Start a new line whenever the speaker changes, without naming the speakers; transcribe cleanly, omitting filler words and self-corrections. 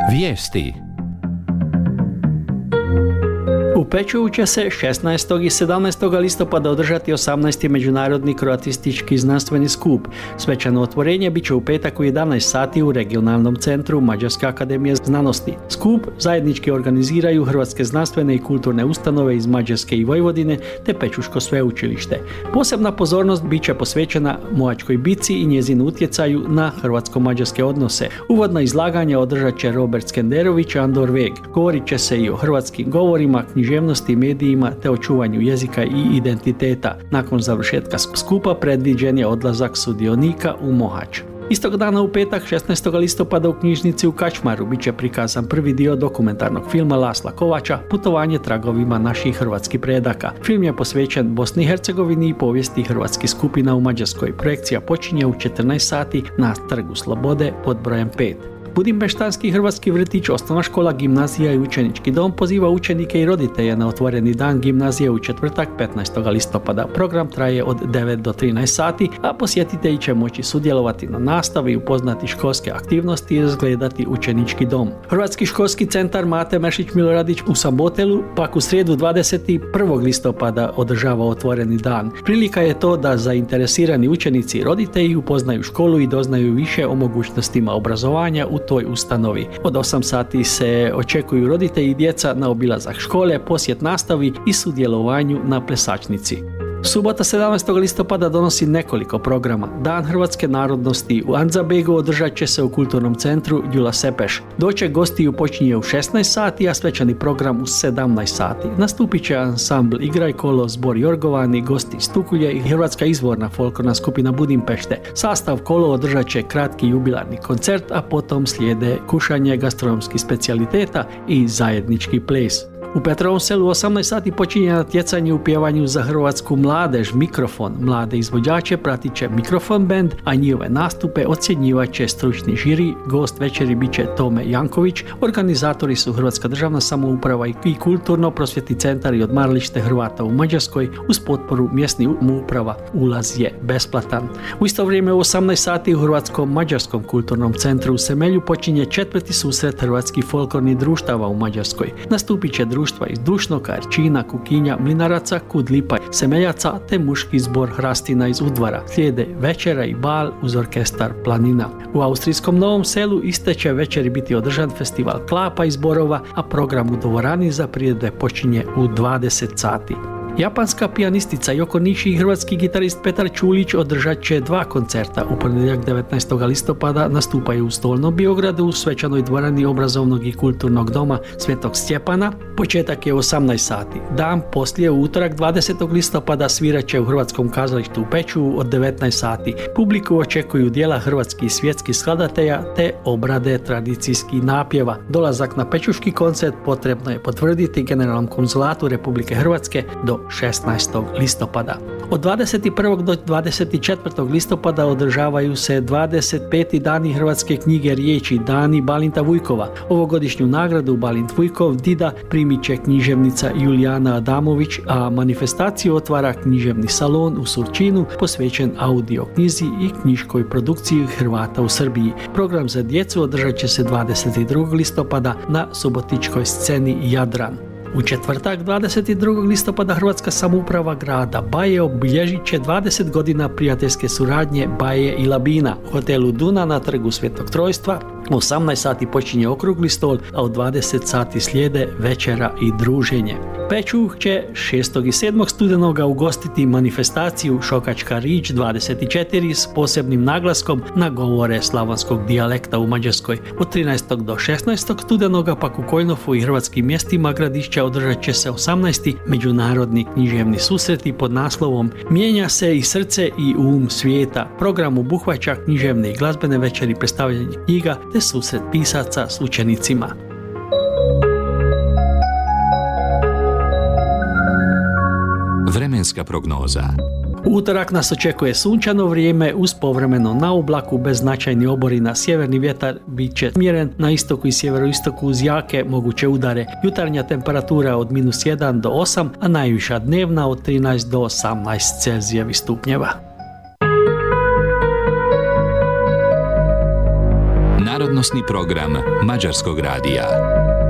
Vijesti.
U Pečuvu će se 16. i 17. listopada održati 18. međunarodni kroatistički znanstveni skup. Svečano otvorenje bit će u petak u 11 sati u regionalnom centru Mađarske akademije znanosti. Skup zajednički organiziraju hrvatske znanstvene i kulturne ustanove iz Mađarske i Vojvodine te Pečuško sveučilište. Posebna pozornost bit će posvećena Mohačkoj bitci i njezinu utjecaju na hrvatsko-mađarske odnose. Uvodna izlaganja održat će Robert Skenderović i Andor Veg. Govorit će se i o hrvatskim govorima, književnosti, medijima te očuvanju jezika i identiteta. Nakon završetka skupa predviđen je odlazak sudionika u Mohač. Istog dana u petak 16. listopada u knjižnici u Kačmaru bit će prikazan prvi dio dokumentarnog filma Lasla Kovača Putovanje tragovima naših hrvatskih predaka. Film je posvećen Bosni i Hercegovini i povijesti hrvatskih skupina u Mađarskoj. Projekcija počinje u 14 sati na Trgu Slobode pod brojem 5. Budimpeštanski hrvatski vrtić, osnovna škola, gimnazija i učenički dom poziva učenike i roditelje na otvoreni dan gimnazije u četvrtak 15. listopada. Program traje od 9 do 13 sati, a posjetitelji će moći sudjelovati na nastavi, upoznati školske aktivnosti i razgledati učenički dom. Hrvatski školski centar Mate Mešić Miloradić u Sabotelu pak u srijedu 21. listopada održava otvoreni dan. Prilika je to da zainteresirani učenici i roditelji upoznaju školu i doznaju više o mogućnostima obrazovanja u toj ustanovi. Od 8 sati se očekuju roditelji i djeca na obilazak škole, posjet nastavi i sudjelovanju na plesačnici. Subota 17. listopada donosi nekoliko programa. Dan hrvatske narodnosti u Andzabegu održat će se u kulturnom centru Đula Sepeš. Doček gostiju počinje u 16 sati, a svečani program u 17 sati. Nastupit će ansambl Igraj kolo, zbor Jorgovani, gosti iz Tukulje i hrvatska izvorna folklorna skupina Budimpešte. Sastav kolo održat će kratki jubilarni koncert, a potom slijede kušanje gastronomskih specijaliteta i zajednički ples. U Petrovom selu 18 sati počinje natjecanje u pjevanju za hrvatsku mladež Mikrofon. Mlade izvođače pratit će Mikrofon band, a njihove nastupe ocjenjivat će stručni žiri. Gost večeri bit će Tome Janković. Organizatori su Hrvatska državna samouprava i kulturno-prosvjetni centar i odmaralište Hrvata u Mađarskoj uz potporu mjesnih uprava. Ulaz je besplatan. U isto vrijeme u 18 sati u Hrvatskom mađarskom kulturnom centru u Semelju počinje 4. susret hrvatskih folklornih društava u Mađarskoj. Nastupit će društva iz Dušnoka, Erčina, Kukinja, Mlinaraca, Kudlipa, Semeljaca te muški zbor Hrastina iz Udvara. Slijede večera i bal uz orkestar Planina. U austrijskom Novom Selu iste će večeri biti održan festival klapa i zborova, a program u dvorani za priredbe počinje u 20 sati. Japanska pijanistica Yoko Nishi i hrvatski gitarist Petar Čulić održat će 2 koncerta. U ponedjeljak 19. listopada nastupaju u Stolnom Biogradu u svečanoj dvorani obrazovnog i kulturnog doma Svetog Stjepana. Početak je u 18 sati. Dan poslije u utorak 20. listopada svirat će u Hrvatskom kazalištu u Pečuvu od 19 sati. Publiku očekuju dijela hrvatskih i svjetskih skladatelja te obrade tradicijskih napjeva. Dolazak na pečuški koncert potrebno je potvrditi Generalnom konzulatu Republike Hrvatske do 16. listopada. Od 21. do 24. listopada održavaju se 25. dani hrvatske knjige riječi, dani Balinta Vujkova. Ovogodišnju nagradu Balint Vujkov Dida primit će književnica Julijana Adamović, a manifestaciju otvara književni salon u Surčinu posvećen audio knjizi i knjiškoj produkciji Hrvata u Srbiji. Program za djecu održat će se 22. listopada na subotičkoj sceni Jadran. U četvrtak 22. listopada Hrvatska samouprava grada Baje obilježit će 20 godina prijateljske suradnje Baje i Labina. U hotelu Duna na Trgu Svetog Trojstva u 18 sati počinje okrugli stol, a u 20 sati slijede večera i druženje. Pečuh će 6. i 7. studenoga ugostiti manifestaciju Šokačka rič 24 s posebnim naglaskom na govore slavonskog dijalekta u Mađarskoj. Od 13. do 16. studenoga pak u Kojnofu i hrvatskim mjestima gradišća održat će se 18. međunarodni književni susreti pod naslovom Mijenja se i srce i svijeta. Program obuhvaća književne i glazbene večeri, predstavljanje knjiga te susret pisaca s učenicima.
Vremenska prognoza.
U utorak nas očekuje sunčano vrijeme uz povremeno na oblaku bez značajnih oborina. Sjeverni vjetar bit će smjeren na istoku i sjeveroistoku uz jake moguće udare. Jutarnja temperatura od -1 do 8, a najviša dnevna od 13 do 18 Celzijevih stupnjeva.
Narodnosni program Mađarskog radija.